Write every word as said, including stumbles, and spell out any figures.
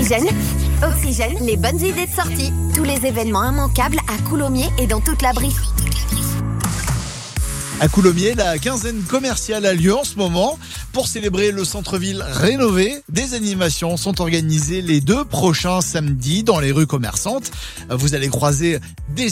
Oxygène. Oxygène, les bonnes idées de sortie. Tous les événements immanquables à Coulommiers et dans toute la Brie. À Coulommiers, la quinzaine commerciale a lieu en ce moment. Pour célébrer le centre-ville rénové, des animations sont organisées les deux prochains samedis dans les rues commerçantes. Vous allez croiser des